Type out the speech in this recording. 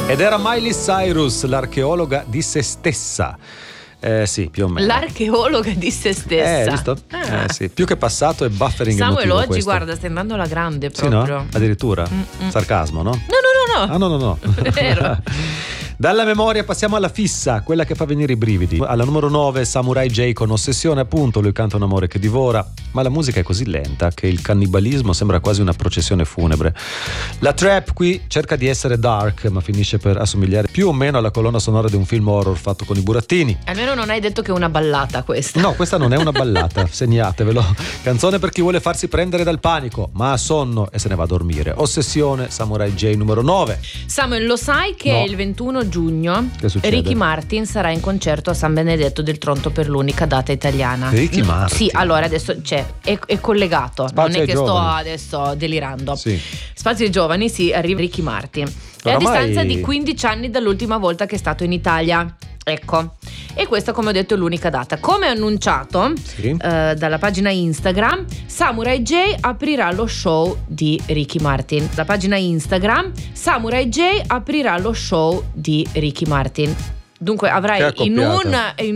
Ed era Miley Cyrus, l'archeologa di se stessa. Sì, più o meno. L'archeologa di se stessa. Visto? Sì. Più che passato è buffering Samuel emotivo oggi, questo. guarda, stai andando alla grande Sì, proprio. no? Addirittura? Sarcasmo, no? No. Ah, no. Vero. Dalla memoria passiamo alla fissa, quella che fa venire i brividi. Alla numero 9, Samurai J con Ossessione, appunto, lui canta Un amore che divora, ma la musica è così lenta che il cannibalismo sembra quasi una processione funebre. La trap qui cerca di essere dark, ma finisce per assomigliare più o meno alla colonna sonora di un film horror fatto con i burattini. Almeno non hai detto che è una ballata questa. No, questa non è una ballata, segnatevelo. Canzone per chi vuole farsi prendere dal panico, ma ha sonno e se ne va a dormire. Ossessione, Samurai J numero 9. Samuel, lo sai che No. il 21 giugno Che succede? Ricky Martin sarà in concerto a San Benedetto del Tronto per l'unica data italiana. Ricky Martin? Sì, allora adesso è collegato. Spazio non è ai che giovani. sto adesso delirando. Sì. Spazio ai giovani, sì, arriva Ricky Martin. È a Oramai- distanza di 15 anni dall'ultima volta che è stato in Italia. Ecco, e questa, come ho detto, è l'unica data. Come annunciato Sì. dalla pagina Instagram, Samurai J aprirà lo show di Ricky Martin. La pagina Instagram, Samurai J aprirà lo show di Ricky Martin. Dunque avrai Che in accoppiata.